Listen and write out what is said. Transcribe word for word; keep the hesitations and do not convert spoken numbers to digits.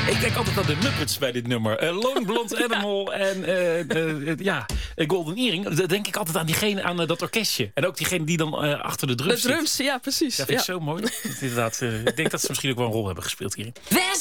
Ik denk altijd aan de Muppets bij dit nummer. Uh, Lone Blonde Animal en uh, uh, uh, ja, Golden Earring. Dan denk ik altijd aan diegene, aan uh, dat orkestje. En ook diegene die dan uh, achter de drums De drums, zit. ja, precies. Dat vind ik ja. zo mooi. Inderdaad, uh, ik denk dat ze misschien ook wel een rol hebben gespeeld hierin.